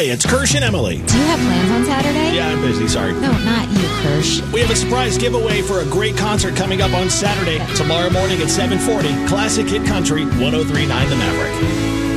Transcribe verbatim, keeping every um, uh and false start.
Hey, it's Kirsch and Emily. Do you have plans on Saturday? Yeah, I'm busy. Sorry. No, not you, Kirsch. We have a surprise giveaway for a great concert coming up on Saturday, tomorrow morning at seven forty. Classic Hit Country, one oh three point nine The Maverick.